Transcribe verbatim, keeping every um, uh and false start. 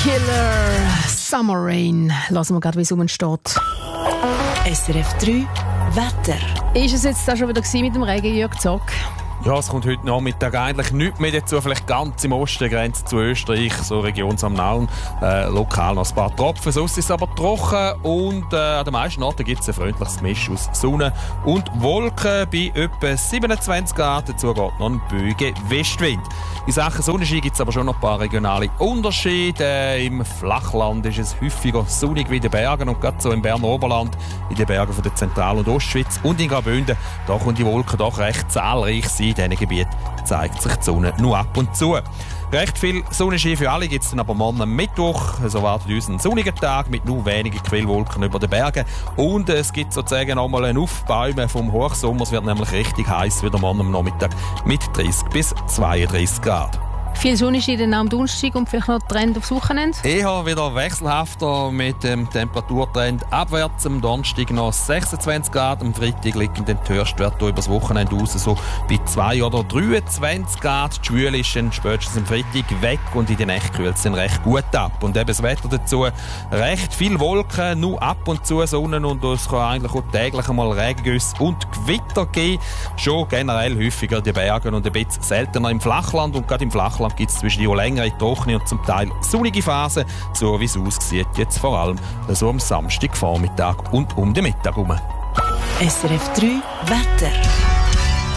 Killer Summer Rain. Lassen wir gerade, wie es rumsteht. S R F drei Wetter. Ist es jetzt da schon wieder mit dem Regen, Jörg Zock? Ja, es kommt heute Nachmittag eigentlich nichts mehr dazu. Vielleicht ganz im Osten, Grenze zu Österreich, so Region Samnaun. Äh, lokal noch ein paar Tropfen. Sonst ist es aber trocken und äh, an den meisten Orten gibt es ein freundliches Misch aus Sonne und Wolken bei etwa siebenundzwanzig Grad. Dazu geht noch ein böiger Westwind. In Sachen Sonnenschein gibt es aber schon noch ein paar regionale Unterschiede. Äh, Im Flachland ist es häufiger sonnig wie in den Bergen und gerade so im Berner Oberland, in den Bergen von der Zentral- und Ostschweiz und in Graubünden, da können die Wolken doch recht zahlreich sein. In diesen Gebieten zeigt sich die Sonne nur ab und zu. Recht viel Sonnenschein für alle gibt es dann aber morgen am Mittwoch. Es erwartet uns einen sonnigen Tag mit nur wenigen Quellwolken über den Bergen. Und es gibt sozusagen auch mal ein Aufbäumen vom Hochsommer. Es wird nämlich richtig heiß wieder morgen am Nachmittag mit dreißig bis zweiunddreißig Grad. Viel Sonnenschein dann am Donnerstag und vielleicht noch Trend aufs Wochenende? Eher wieder wechselhafter mit dem Temperaturtrend abwärts. Am Donnerstag noch sechsundzwanzig Grad, am Freitag liegen den Höchstwert über das Wochenende raus, so bei zwei oder dreiundzwanzig Grad. Die Schwüle ist dann spätestens am Freitag weg und in der Nacht kühlt es dann recht gut ab. Und eben das Wetter dazu, recht viel Wolken, nur ab und zu Sonne und es kann eigentlich auch täglich einmal Regengüsse und Gewitter geben. Schon generell häufiger in den Bergen und ein bisschen seltener im Flachland. Und gerade im Flachland gibt es zwischen die längere, trockene und zum Teil sonnige Phasen, so wie es aussieht jetzt vor allem so am Samstagvormittag und um den Mittag herum. S R F drei Wetter.